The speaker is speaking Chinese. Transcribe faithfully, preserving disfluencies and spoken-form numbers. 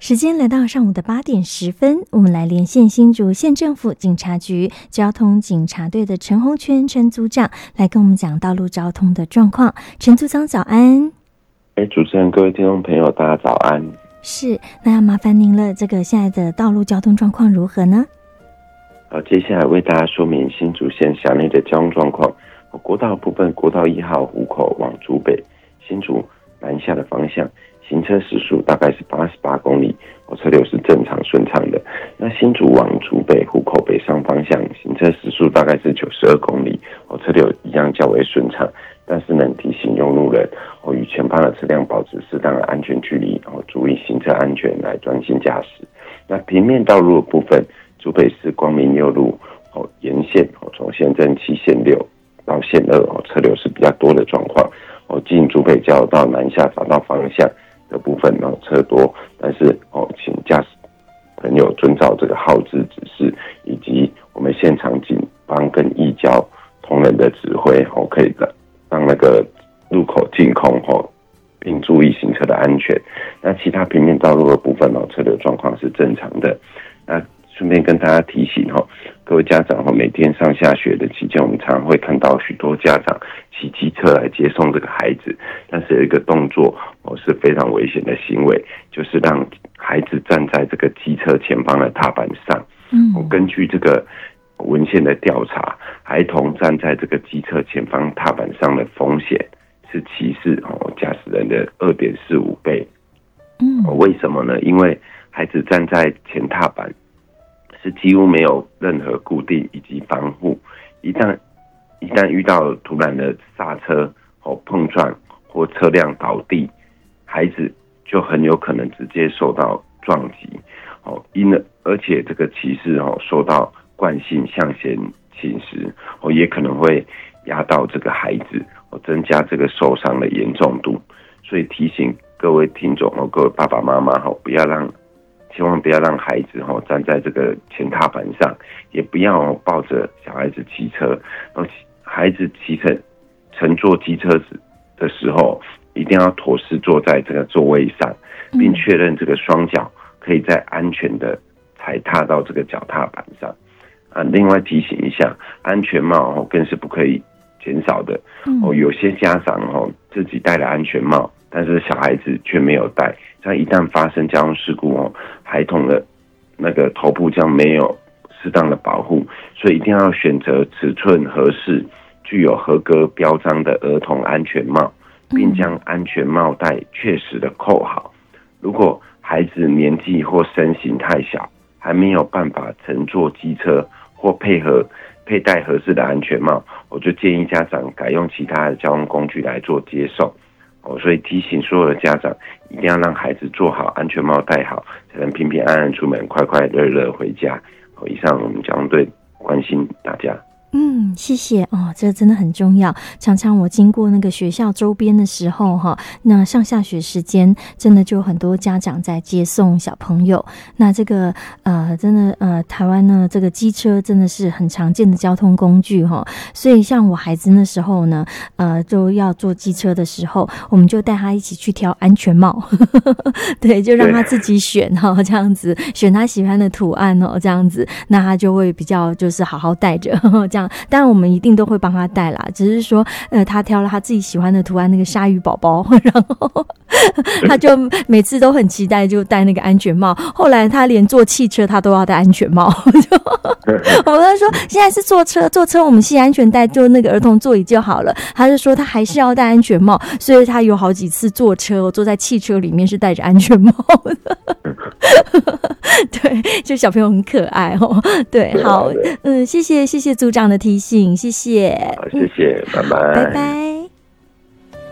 时间来到上午的八点十分，我们来连线新竹县政府警察局交通警察队的陈洪全陈组长，来跟我们讲道路交通的状况。陈组长早安。 哎，主持人，各位听众朋友，大家早安。 是，那要麻烦您了，这个现在的道路交通状况如何呢？ 好，接下来为大家说明新竹县辖内的交通状况。国道部分，国道一号湖口往竹北新竹南下的方向，行车时速大概是八十八公里，车流是正常顺畅的。那新竹往竹北湖口北上方向，行车时速大概是九十二公里，车流一样较为顺畅。但是呢，提醒用路人与前方的车辆保持适当的安全距离，注意行车安全，来专心驾驶。那平面道路的部分，竹北市光明六路沿线从县政七线六到线二，车流是比较多的状况。进竹北交流道南下匝道方向的部分车多，但是请驾驶朋友遵照这个号志指示，以及我们现场警方跟义交同仁的指挥，可以让那个路口净空，并注意行车的安全。那其他平面道路的部分，车流状况是正常的。那顺便跟大家提醒，各位家长每天上下学的期间，我们常常会看到许多家长骑机车来接送这个孩子，但是有一个动作是非常危险的行为，就是让孩子站在这个机车前方的踏板上。嗯，根据这个文献的调查，孩童站在这个机车前方踏板上的风险是骑士驾驶人的 二点四五 倍。嗯，为什么呢？因为孩子站在前踏板是几乎没有任何固定以及防护，一旦一旦遇到突然的刹车碰撞或车辆倒地，孩子就很有可能直接受到撞击。因而且这个骑士受到惯性向前倾斜，也可能会压到这个孩子，增加这个受伤的严重度。所以提醒各位听众、各位爸爸妈妈，不要让千万不要让孩子站在这个前踏板上，也不要抱着小孩子骑车。孩子骑乘乘坐机车的时候，一定要妥适坐在这个座位上，并确认这个双脚可以在安全的踩踏到这个脚踏板上。啊，另外提醒一下，安全帽更是不可以减少的。哦，有些家长哦自己戴了安全帽，但是小孩子却没有戴，这样一旦发生交通事故哦，孩童的那个头部将没有适当的保护，所以一定要选择尺寸合适、具有合格标章的儿童安全帽，并将安全帽带确实的扣好。如果孩子年纪或身形太小，还没有办法乘坐机车或配合佩戴合适的安全帽，我就建议家长改用其他的交通工具来做接送。哦，所以提醒所有的家长，一定要让孩子做好安全帽戴好，才能平平安安出门，快快乐乐回家。哦，以上我们交通队关心大家。 嗯，谢谢哦，这真的很重要。常常我经过那个学校周边的时候哈，那上下学时间真的就有很多家长在接送小朋友。那这个呃，真的呃，台湾呢这个机车真的是很常见的交通工具哈。所以像我孩子那时候呢，呃，就要坐机车的时候，我们就带他一起去挑安全帽，对，就让他自己选哈，这样子选他喜欢的图案哦，这样子，那他就会比较就是好好带着这样。当然我们一定都会帮他带啦，只是说呃，他挑了他自己喜欢的图案，那个鲨鱼宝宝，然后他就每次都很期待就戴那个安全帽。后来他连坐汽车他都要戴安全帽我跟他说现在是坐车坐车我们系安全带，就那个儿童座椅就好了，他就说他还是要戴安全帽，所以他有好几次坐车坐在汽车里面是戴着安全帽的对，就小朋友很可爱哦。对，好，嗯，谢谢谢谢组长的提醒，谢谢， 好，谢谢，拜拜， 拜拜。